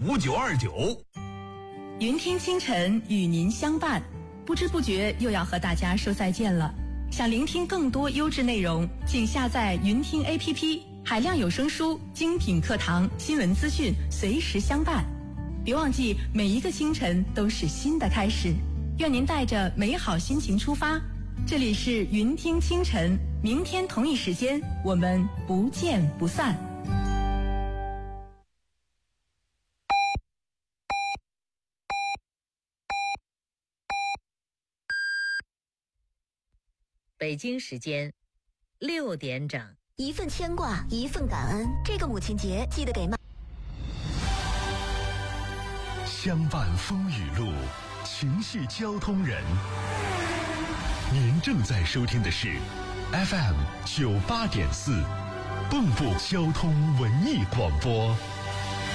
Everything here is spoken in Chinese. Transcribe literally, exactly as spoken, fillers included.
五九二九。 云听清晨与您相伴，不知不觉又要和大家说再见了。想聆听更多优质内容，请下载云听 A P P， 海量有声书、精品课堂、新闻资讯，随时相伴。别忘记，每一个清晨都是新的开始。愿您带着美好心情出发。这里是云听清晨，明天同一时间我们不见不散。 北京时间六点整， 一份牵挂，一份感恩。这个母亲节，记得给妈。 相伴风雨路，情系交通人。您正在收听的是 F M 九八点四，蚌埠交通文艺广播。